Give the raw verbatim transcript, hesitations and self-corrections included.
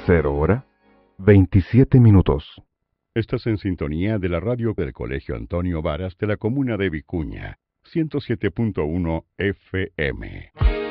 Cero hora, veintisiete minutos. Estás en sintonía de la radio del Colegio Antonio Varas de la comuna de Vicuña, ciento siete punto uno F M.